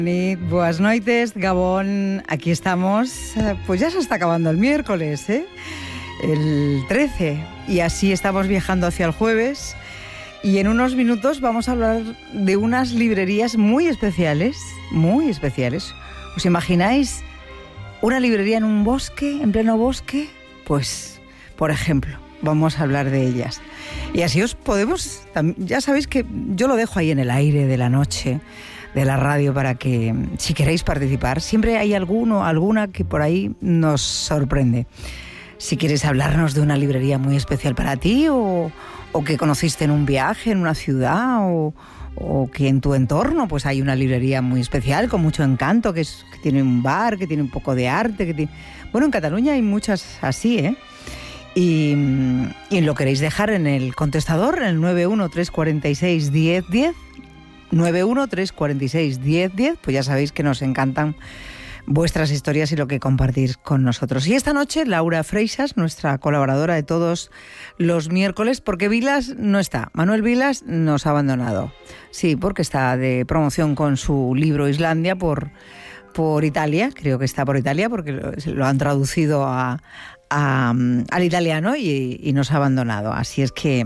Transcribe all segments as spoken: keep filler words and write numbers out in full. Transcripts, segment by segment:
Buenas noites, Gabón. Aquí estamos. Pues ya se está acabando el miércoles, ¿eh? El trece. Y así estamos viajando hacia el jueves. Y en unos minutos vamos a hablar de unas librerías muy especiales, muy especiales. ¿Os imagináis una librería en un bosque, en pleno bosque? Pues, por ejemplo, vamos a hablar de ellas. Y así os podemos... Ya sabéis que yo lo dejo ahí en el aire de la noche, de la radio, para que, si queréis participar, siempre hay alguno, alguna que por ahí nos sorprende. Si quieres hablarnos de una librería muy especial para ti, o, o que conociste en un viaje, en una ciudad, o, o que en tu entorno pues hay una librería muy especial, con mucho encanto, que, es, que tiene un bar, que tiene un poco de arte, que tiene... Bueno, en Cataluña hay muchas así, ¿eh? Y, y lo queréis dejar en el contestador, en el nueve uno tres cuatro seis, uno cero uno cero, nueve uno tres cuatro seis, uno cero uno cero, pues ya sabéis que nos encantan vuestras historias y lo que compartís con nosotros. Y esta noche Laura Freixas, nuestra colaboradora de todos los miércoles, porque Vilas no está, Manuel Vilas nos ha abandonado. Sí, porque está de promoción con su libro Islandia por, por Italia, creo que está por Italia, porque lo, lo han traducido a, a, al italiano y, y nos ha abandonado. Así es que...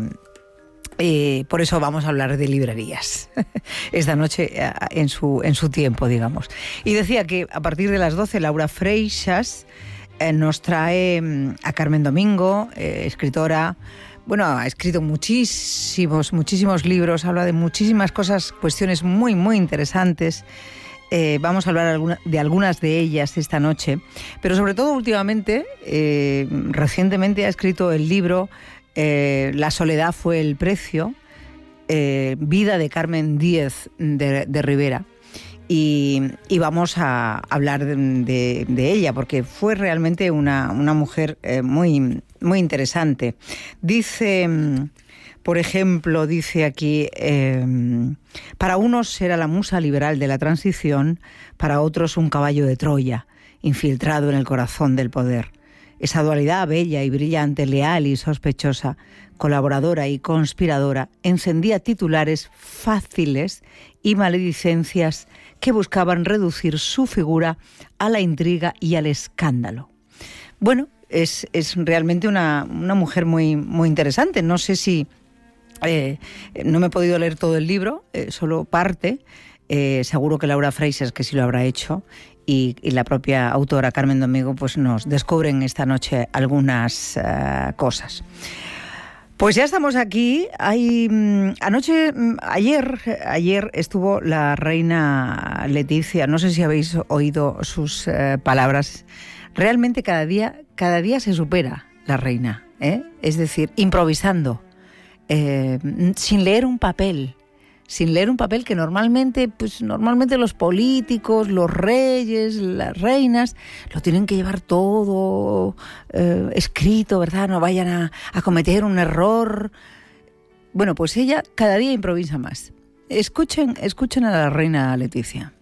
Eh, por eso vamos a hablar de librerías esta noche en su, en su tiempo, digamos. Y decía que a partir de las doce Laura Freixas eh, nos trae a Carmen Domingo, eh, escritora. Bueno, ha escrito muchísimos, muchísimos libros, habla de muchísimas cosas, cuestiones muy, muy interesantes. Eh, vamos a hablar alguna, de algunas de ellas esta noche, pero sobre todo últimamente, eh, recientemente ha escrito el libro Eh, La soledad fue el precio, eh, vida de Carmen Díez de, de Rivera, y, y vamos a hablar de, de, de ella porque fue realmente una, una mujer eh, muy, muy interesante. Dice, por ejemplo, dice aquí, eh, para unos era la musa liberal de la transición, para otros un caballo de Troya, infiltrado en el corazón del poder. Esa dualidad bella y brillante, leal y sospechosa, colaboradora y conspiradora, encendía titulares fáciles y maledicencias que buscaban reducir su figura a la intriga y al escándalo. Bueno, es, es realmente una, una mujer muy, muy interesante. No sé si... Eh, no me he podido leer todo el libro, eh, solo parte. Eh, seguro que Laura Freixas, que sí lo habrá hecho, y, y la propia autora Carmen Domingo pues nos descubren esta noche algunas uh, cosas. Pues ya estamos aquí. Hay, anoche, ayer, ayer estuvo la reina Leticia. No sé si habéis oído sus uh, palabras. Realmente cada día, cada día se supera la reina, ¿eh? Es decir, improvisando, eh, sin leer un papel. Sin leer un papel que normalmente, pues normalmente los políticos, los reyes, las reinas, lo tienen que llevar todo eh, escrito, ¿verdad? No vayan a, a cometer un error. Bueno, pues ella cada día improvisa más. Escuchen, escuchen a la reina Leticia.